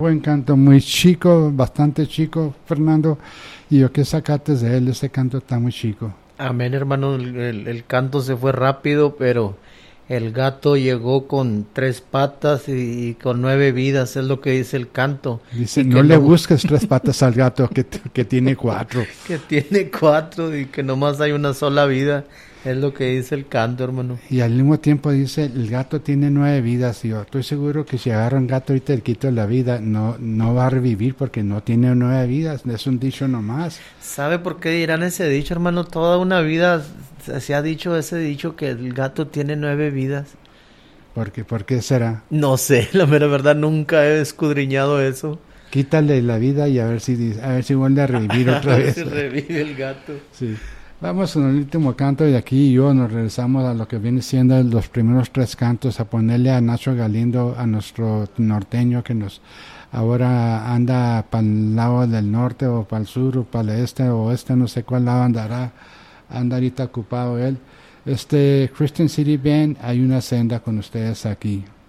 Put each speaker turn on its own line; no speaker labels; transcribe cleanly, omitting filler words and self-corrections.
Buen canto, muy chico, bastante chico, Fernando. Y yo que sacaste de él, ese canto está muy chico.
Amén, hermano. El canto se fue rápido, pero el gato llegó con 3 patas y con 9 vidas, es lo que dice el canto.
Dice,
Y
no
que
le busques 3 patas al gato que tiene 4.
que tiene 4 y que nomás hay una sola vida, es lo que dice el canto, hermano.
Y al mismo tiempo dice, el gato tiene 9 vidas. Y yo estoy seguro que si agarra un gato ahorita le quito la vida, no va a revivir porque no tiene 9 vidas. Es un dicho nomás.
¿Sabe por qué dirán ese dicho, hermano? Toda una vida se ha dicho ese dicho que el gato tiene 9 vidas.
¿Por qué será?
No sé, la mera verdad nunca he escudriñado eso.
Quítale la vida y a ver si vuelve a revivir otra vez.
Se revive el gato.
Sí. Vamos con el último canto y aquí y yo nos regresamos a lo que viene siendo los primeros 3 cantos, a ponerle a Nacho Galindo, a nuestro norteño que nos ahora anda para el lado del norte o para el sur o para el este o oeste, no sé cuál lado anda ahorita ocupado él. Christian City Band, hay una senda con ustedes aquí.